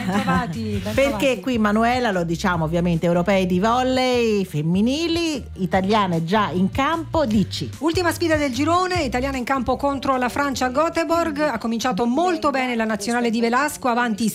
bentrovati. Perché qui, Manuela, lo diciamo ovviamente, europei di volley femminili, italiane già in campo, dici. Ultima sfida del girone, italiana in campo contro la Francia a Göteborg. Ha cominciato molto bene la nazionale di Velasco, avanti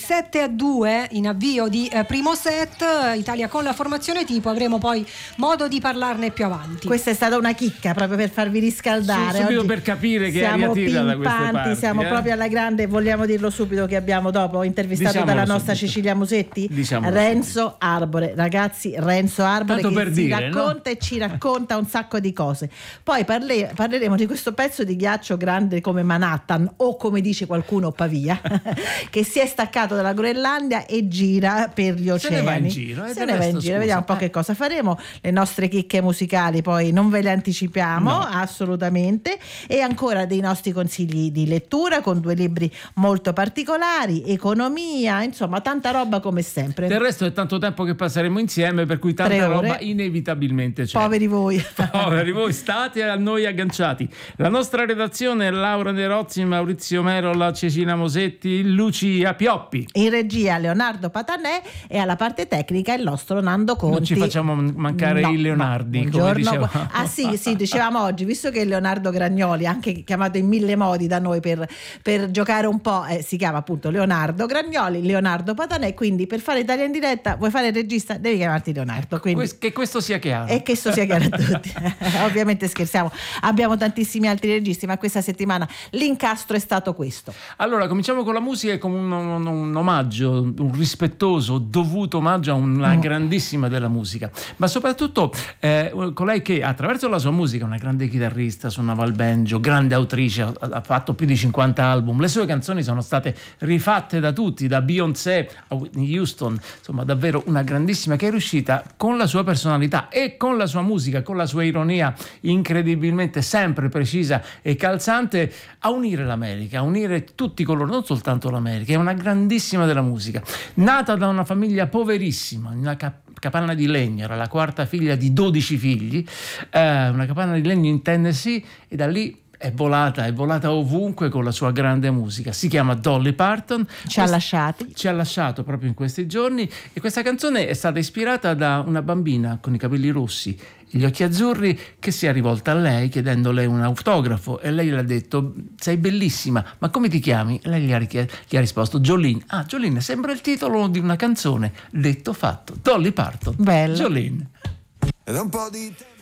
7-2 in avvio di primo set. Italia con la formazione tipo, avremo poi modo di parlarne più avanti. Questa è stata una chicca proprio per farvi riscaldare. Subito oggi per capire che siamo Ariatira da queste parti, siamo proprio alla grande. Vogliamo dirlo subito che abbiamo dopo intervistato dalla nostra Cecilia Musetti, Renzo Arbore. Ragazzi, Renzo Arbore tanto che racconta e ci racconta un sacco di cose. Poi parleremo di questo pezzo di ghiaccio grande come Manhattan, o come dice qualcuno Pavia, che si è staccato dalla Groenlandia e gira per gli oceani. Se ne va in giro, vediamo un po' che cosa faremo. Le nostre chicche musicali poi non ve le anticipiamo, assolutamente, e ancora dei nostri consigli di lettura con 2 libri molto particolari, economia, insomma tanta roba come sempre. Del resto è tanto tempo che passeremo insieme, per cui tanta roba inevitabilmente c'è. Poveri voi. Poveri voi, state a noi agganciati. La nostra redazione è Laura De Rozzi, Maurizio Merola, Cecilia Mosetti, Lucia Pioppi. In regia Leonardo Patanè e alla parte tecnica il nostro Nando Conti. Non ci facciamo mancare i Leonardi, come dicevamo. Sì, dicevamo oggi, visto che Leonardo Gragnoli, anche chiamato in mille modi da noi per giocare un po', si chiama appunto Leonardo Gragnoli, Leonardo Patanè, quindi per fare Italia in diretta, vuoi fare il regista, devi chiamarti Leonardo. Quindi, che questo sia chiaro. E che questo sia chiaro a tutti. Ovviamente scherziamo, abbiamo tantissimi altri registi, ma questa settimana l'incastro è stato questo. Allora, cominciamo con la musica e con un omaggio, un rispettoso, dovuto omaggio a una grandissima della musica, ma soprattutto colei che attraverso la sua musica, una grande chitarrista, suonava il banjo, grande autrice, ha fatto più di 50 album, le sue canzoni sono state rifatte da tutti, da Beyoncé a Whitney Houston, insomma davvero una grandissima, che è riuscita con la sua personalità e con la sua musica, con la sua ironia incredibilmente sempre precisa e calzante, a unire l'America, a unire tutti coloro, non soltanto l'America. È una grandissima della musica, nata da una famiglia poverissima, una capanna di legno, era la quarta figlia di 12 figli, una capanna di legno in Tennessee, e da lì è volata ovunque con la sua grande musica. Si chiama Dolly Parton. Ci ha lasciato proprio in questi giorni, e questa canzone è stata ispirata da una bambina con i capelli rossi e gli occhi azzurri che si è rivolta a lei chiedendole un autografo, e lei le ha detto: sei bellissima, ma come ti chiami? E lei gli ha risposto: Jolene. Jolene sembra il titolo di una canzone. Detto fatto, Dolly Parton. Bello. Jolene. Ed un po' di